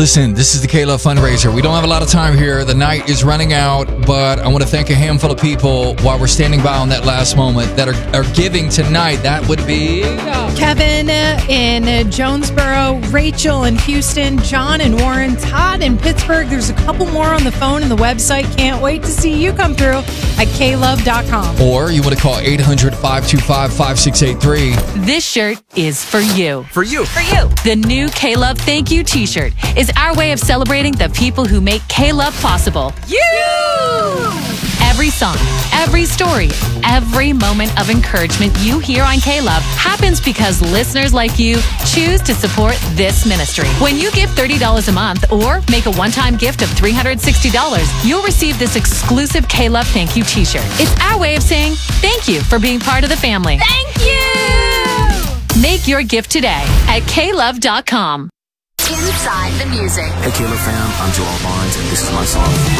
Listen, this is the K-Love fundraiser. We don't have a lot of time here. The night is running out, but I want to thank a handful of people while we're standing by on that last moment that are giving tonight. That would be Kevin in Jonesboro, Rachel in Houston, John in Warren, Todd in Pittsburgh. There's a couple more on the phone and the website. Can't wait to see you come through at klove.com. Or you want to call 800-525-5683. This shirt is for you. For you. For you. The new K-Love Thank You t-shirt is our way of celebrating the people who make K-Love possible. You! Every song, every story, every moment of encouragement you hear on K-Love happens because listeners like you choose to support this ministry. When you give $30 a month or make a one-time gift of $360, you'll receive this exclusive K-Love Thank You t-shirt. It's our way of saying thank you for being part of the family. Thank you! Make your gift today at klove.com. Inside the music. Hey, K-Love fam, I'm Joel Barnes, and this is my song.